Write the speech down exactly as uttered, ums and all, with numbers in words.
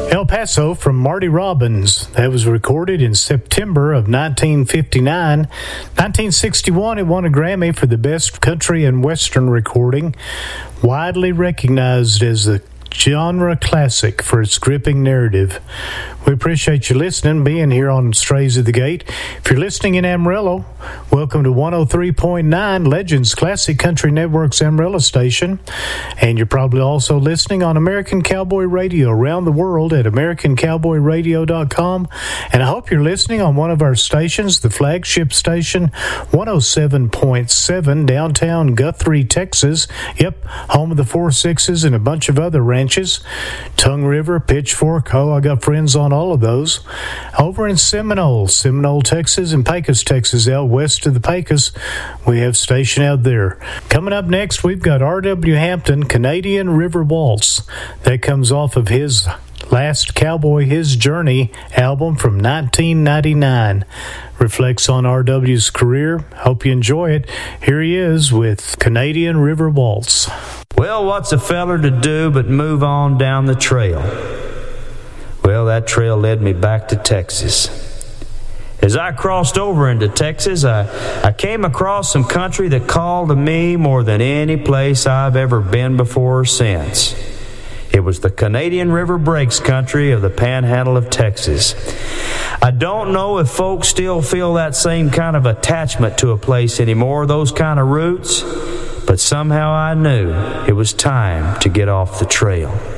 El Paso from Marty Robbins. That was recorded in September of nineteen fifty-nine. nineteen sixty-one, it won a Grammy for the Best Country and Western Recording, widely recognized as a genre classic for its gripping narrative. We appreciate you listening, being here on Strays of the Gate. If you're listening in Amarillo, welcome to one oh three point nine Legends Classic Country Network's Amarillo station. And you're probably also listening on American Cowboy Radio around the world at american cowboy radio dot com. And I hope you're listening on one of our stations, the flagship station, one oh seven point seven, downtown Guthrie, Texas. Yep, home of the Four Sixes and a bunch of other ranches. Tongue River, Pitchfork, oh, I got friends on all of those. Over in Seminole, Seminole, Texas, and Pecos, Texas, out west of the Pecos, we have station out there. Coming up next, we've got R W Hampton, Canadian River Waltz. That comes off of his Last Cowboy, His Journey album from nineteen ninety-nine. Reflects on R W's career. Hope you enjoy it. Here he is with Canadian River Waltz. Well, what's a feller to do but move on down the trail? Well, that trail led me back to Texas. As I crossed over into Texas, I, I came across some country that called to me more than any place I've ever been before or since. It was the Canadian River Breaks country of the Panhandle of Texas. I don't know if folks still feel that same kind of attachment to a place anymore, those kind of roots, but somehow I knew it was time to get off the trail.